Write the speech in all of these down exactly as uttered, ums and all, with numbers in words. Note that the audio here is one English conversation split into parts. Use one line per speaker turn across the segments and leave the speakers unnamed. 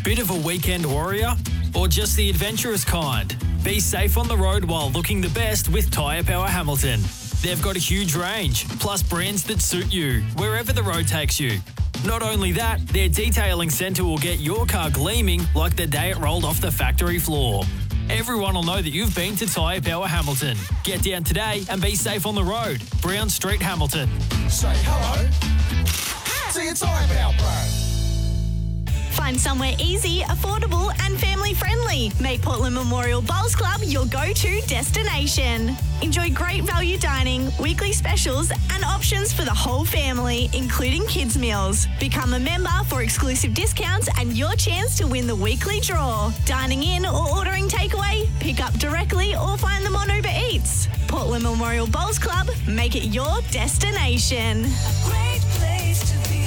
Bit of a weekend warrior? Or just the adventurous kind? Be safe on the road while looking the best with Tyre Power Hamilton. They've got a huge range, plus brands that suit you, wherever the road takes you. Not only that, their detailing centre will get your car gleaming like the day it rolled off the factory floor. Everyone will know that you've been to Tyre Power Hamilton. Get down today and be safe on the road. Brown Street, Hamilton.
Say hello to your Tyre Power Pro.
Find somewhere easy, affordable and family-friendly. Make Portland Memorial Bowls Club your go-to destination. Enjoy great value dining, weekly specials and options for the whole family, including kids' meals. Become a member for exclusive discounts and your chance to win the weekly draw. Dining in or ordering takeaway? Pick up directly or find them on Uber Eats. Portland Memorial Bowls Club, make it your destination.
A great place to be.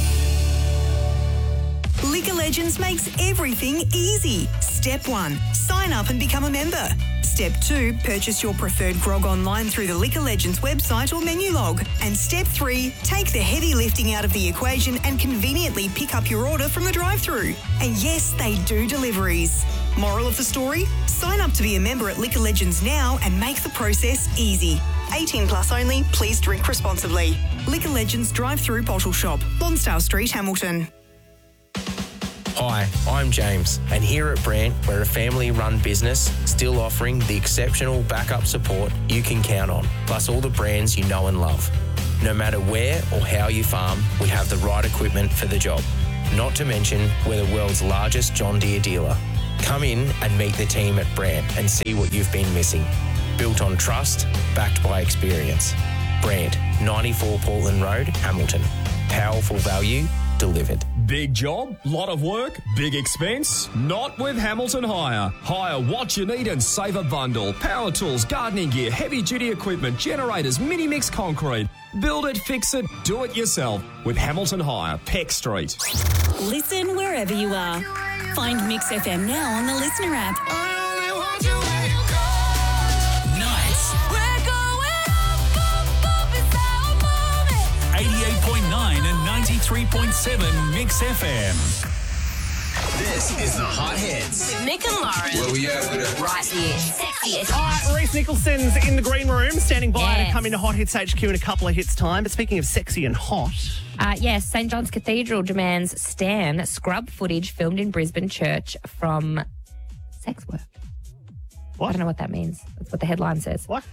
Liquor Legends makes everything easy. Step one, sign up and become a member. Step two, purchase your preferred grog online through the Liquor Legends website or menu log. And step three, take the heavy lifting out of the equation and conveniently pick up your order from the drive-thru. And yes, they do deliveries. Moral of the story? Sign up to be a member at Liquor Legends now and make the process easy. eighteen plus only, please drink responsibly. Liquor Legends drive-thru bottle shop, Lonsdale Street, Hamilton.
Hi, I'm James, and here at Brant, we're a family-run business still offering the exceptional backup support you can count on, plus all the brands you know and love. No matter where or how you farm, we have the right equipment for the job. Not to mention, we're the world's largest John Deere dealer. Come in and meet the team at Brant and see what you've been missing. Built on trust, backed by experience. Brant, ninety-four Portland Road, Hamilton. Powerful value delivered.
Big job, lot of work, big expense? Not with Hamilton Hire. Hire what you need and save a bundle. Power tools, gardening gear, heavy-duty equipment, generators, mini-mix concrete. Build it, fix it, do it yourself with Hamilton Hire, Peck Street.
Listen wherever you are. Find Mix F M now on the Listener app.
Nice.
We're going up, up, up, it's our moment.
eighty-eight point nine and ninety-three point seven Mix F M.
This is the Hot Hits.
With Nick and Lauren.
Where we at with it?
Right here. Sexiest.
All right, Reece Nicholson's in the green room, standing by
Yes.
to come into Hot Hits H Q in a couple of hits' time. But speaking of sexy and hot,
Uh, yes, Saint John's Cathedral demands Stan scrub footage filmed in Brisbane church from sex work.
What?
I don't know what that means. That's what the headline says.
what?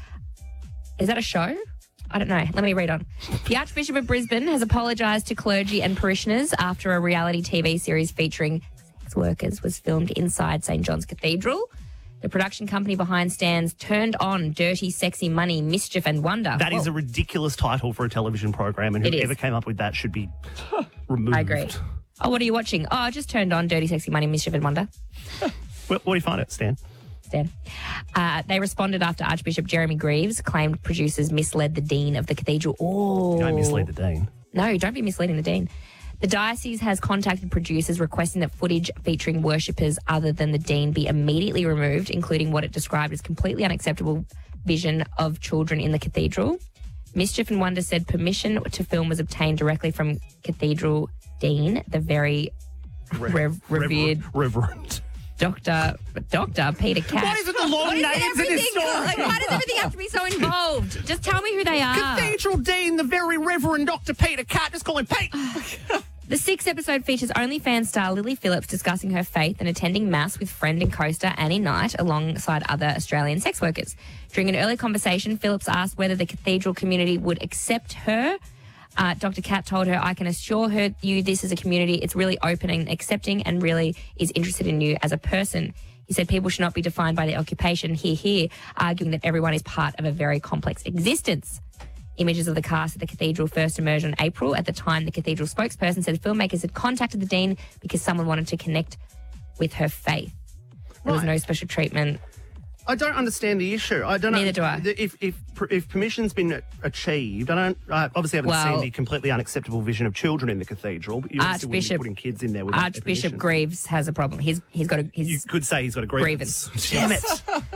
Is that a show? I don't know. Let me read on. The Archbishop of Brisbane has apologised to clergy and parishioners after a reality T V series featuring sex workers was filmed inside Saint John's Cathedral. The production company behind Stan's Turned On, Dirty, Sexy Money, Mischief and Wonder.
That is
Whoa.
a ridiculous title for a television program, and
It
whoever
is.
came up with that should be removed.
I agree. Oh, what are you watching? Oh, I just turned on Dirty, Sexy Money, Mischief and Wonder.
Where, where do you find it, Stan?
Stan. Uh, they responded after Archbishop Jeremy Greaves claimed producers misled the dean of the cathedral. Oh,
You don't mislead the dean.
No, don't be misleading the dean. The diocese has contacted producers requesting that footage featuring worshippers other than the dean be immediately removed, including what it described as completely unacceptable vision of children in the cathedral. Mischief and Wonder said permission to film was obtained directly from Cathedral Dean, the very rev- revered
Reverend.
Doctor Doctor Peter Cat.
Why is it the long
Why does
names in this
everything-
story?
Like, why does everything have to be so involved? Just tell me who they are.
Cathedral Dean, the very Reverend Doctor Peter Cat. Just call him Pete.
The sixth episode features OnlyFans star Lily Phillips discussing her faith and attending Mass with friend and co-star Annie Knight alongside other Australian sex workers. During an early conversation, Phillips asked whether the cathedral community would accept her. Uh, Doctor Cat told her, I can assure her you this is a community. It's really open and accepting and really is interested in you as a person. He said people should not be defined by their occupation, here, here, arguing that everyone is part of a very complex existence. Images of the cast at the cathedral first emerged in April. At the time, the cathedral spokesperson said filmmakers had contacted the dean because someone wanted to connect with her faith. There was
Right.
no special treatment.
I don't understand the issue. I don't.
Neither
know,
do I.
If if if permission's been achieved, I don't. I obviously haven't
Well-
seen the completely unacceptable vision of children in the cathedral. But you obviously wouldn't be
Archbishop-
putting kids in there without their
Archbishop
permission.
Greaves has a problem. He's he's got a he's
You could say he's got a grievance. Damn it!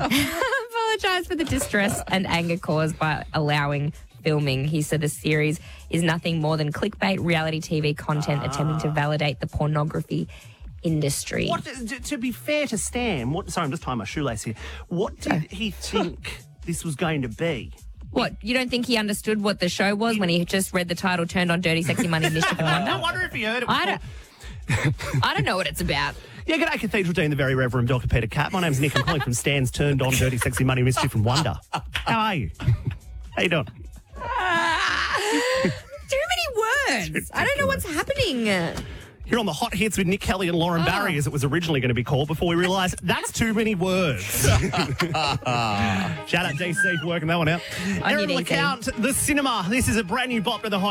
apologized for the distress and anger caused by allowing filming. He said the series is nothing more than clickbait reality T V content attempting to validate the pornography industry.
What, to, to be fair to Stan, what, sorry, I'm just tying my shoelace here. What did he think this was going to be?
What, you don't think he understood what the show was when he just read the title, turned on Dirty Sexy Money, Mischief and Wonder?
I wonder if he heard it
I
before.
don't, I don't know what it's about.
Yeah, g'day, Cathedral Dean, the very Reverend Doctor Peter Catt. My name's Nick. I'm calling from Stan's Turned On Dirty Sexy Money, Mischief and Wonder. How are you? How you doing?
Too many words. I don't know what's happening.
Here on the Hot Hits with Nick Kelly and Lauren
Oh.
Barry, as it was originally going to be called, before we realised that's too many words. Shout out D C for working that one out.
On your
Erin
D C.
LeCount, The Cinema. This is a brand new bop to the Hot